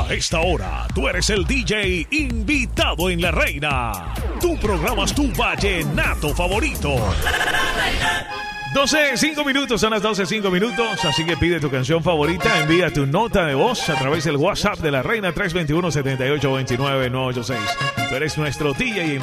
A esta hora, tú eres el DJ invitado en La Reina. Tú programas tu vallenato favorito. 12:05 minutos, son las 12:05 minutos, así que pide tu canción favorita, envía tu nota de voz a través del WhatsApp de La Reina 321-7829-986. Tú eres nuestro DJ